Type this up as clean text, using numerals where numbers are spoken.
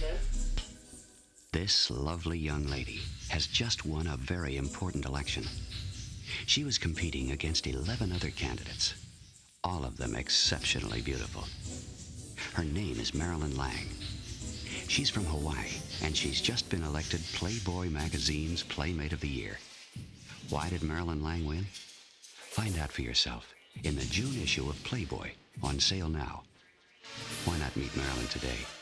This lovely young lady has just won a very important election. She was competing against 11 other candidates, all of them exceptionally beautiful. Her name is Marilyn Lang. She's from Hawaii, and she's just been elected Playboy magazine's Playmate of the Year. Why did Marilyn Lang win? Find out for yourself in the June issue of Playboy, on sale now. Why not meet Marilyn today?